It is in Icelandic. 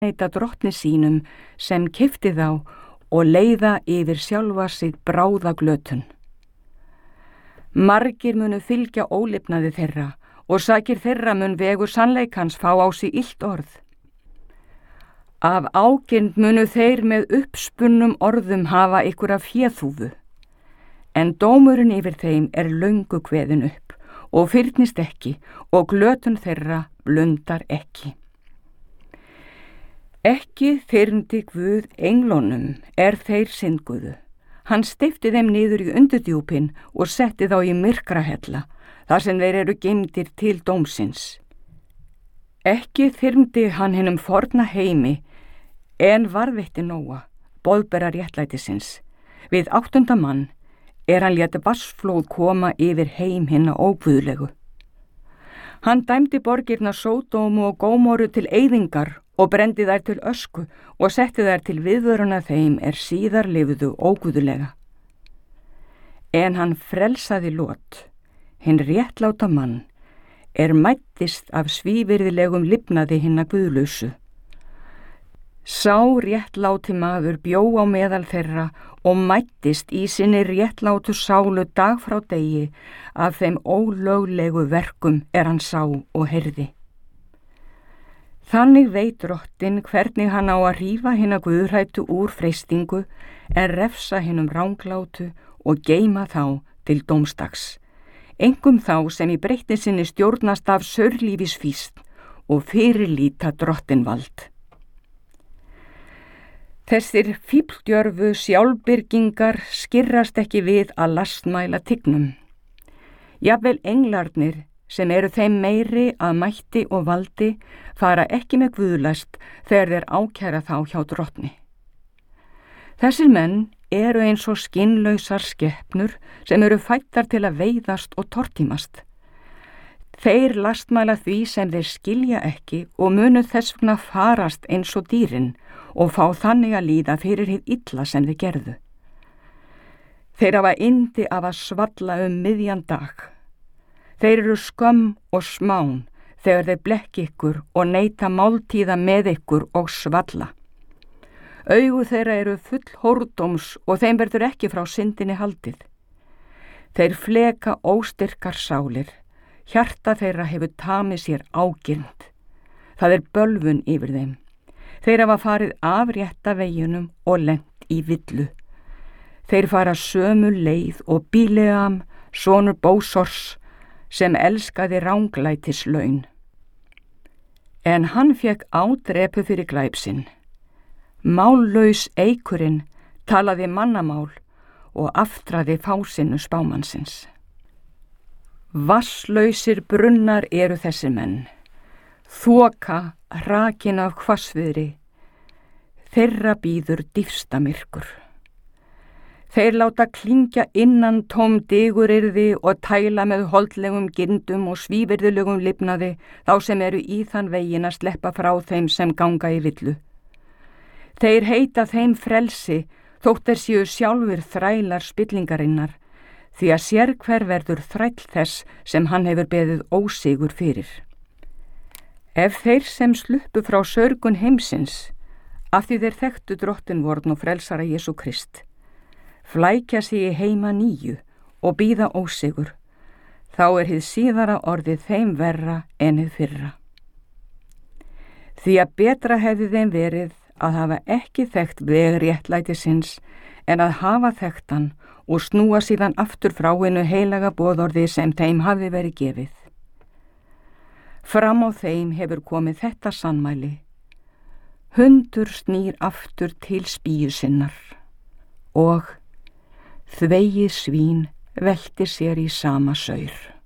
neita drottni sínum sem keypti þá og leiða yfir sjálfa sig bráða glötun. Margir munu fylgja ólifnaði þeirra og sakir þeirra mun vegur sannleikans fá á sig illt orð. Af ágirnd munu þeir með uppspunnum orðum hafa ykkur af féþúfu, en dómurinn yfir þeim löngu kveðin upp og fyrnist ekki og glötun þeirra blundar ekki. Ekki þyrmdi Guð englunum þeir syndguðu. Hann steypti þeim niður í undirdjúpin og setti þá í myrkrahella, þar sem þeir eru geymdir til dómsins. Ekki þyrmdi hann hinum forna heimi, en varðveitti Nóa, boðbera réttlætisins. Við 8. mann hann léti vatnsflóð koma yfir heim hinna óguðlegu. Hann dæmdi borgirna Sódómu og Gómoru til eyðingar og brendi þær til ösku og setti þær til viðvöruna þeim síðar lifðu óguðlega. En hann frelsaði Lot, hinn réttláta mann, mættist af svívirðilegum lifnaði hinna guðlausu. Sá réttláti maður bjó á meðal þeirra og mættist í sinni réttlátu sálu dag frá degi af þeim ólöglegu verkum hann sá og heyrði. Þannig veit drottinn hvernig hann á að rífa hina guðhræddu úr freistingu refsa hinum ranglátu og geyma þá til dómsdags, einkum þá sem í breytni sinni stjórnast af saurlífisfýst og fyrirlíta drottinvald. Þessir fífldjörfu sjálfbyrgingar skirrast ekki við að lastmæla tiggnum. Jafnvel englarnir sem þeim meiri að mætti og valdi fara ekki með guðlæst þegar þeir ákæra þá hjá drottni. Þessir menn eins og skinnlausar skepnur sem fæddar til að veiðast og tortímast. Þeir lastmæla því sem þeir skilja ekki og munu þess vegna farast eins og dýrin og fá þannig að líða fyrir hið illa sem þeir gerðu. Þeir hafa yndi af að svalla miðjan dag. Þeir eru skömm og smán þegar þeir blekki ykkur og neita máltíða með ykkur og svalla. Augu þeirra full hórdóms og þeim verður ekki frá syndinni haldið. Þeir fleka óstyrkar sálir, hjarta þeirra hefur tamið sér ágirnd. Það bölvun yfir þeim. Þeir hafa farið af rétta veginum og lent í villu. Þeir fara sömu leið og Bíleam, sonur Bósors, sem elskaði ranglætislaun. En hann fékk ádrepu fyrir glæp sinn. Mállaus eikurinn talaði mannamál og aftraði fásinu spámannsins. Vasslausir brunnar þessi menn, þoka rakin af hvassviðri, þeirra bíður dýfsta myrkur. Þeir láta klingja innan tóm diguryrði og tæla með holdlegum gindum og svívirðulegum lifnaði þá sem í þann veginn að sleppa frá þeim sem ganga í villu. Þeir heita þeim frelsi þótt þeir séu sjálfur þrælar spillingarinnar, því að sérhver verður þræll þess sem hann hefur beðið ósigur fyrir. Ef þeir sem sluppu frá sörgun heimsins, af því þeir þekktu drottinvorn og frelsara Jesú Krist, flækja sig í heima nýju og bíða ósigur, þá hið síðara orðið þeim verra en hið fyrra. Því að betra hefði þeim verið að hafa ekki þekkt veg réttlætisins en að hafa þekkt hann og snúa síðan aftur frá hinu heilaga boðorði sem þeim hafi verið gefið. Fram á þeim hefur komið þetta sannmæli: hundur snýr aftur til spýju sinnar og þvegið svín veltir sér í sama saur.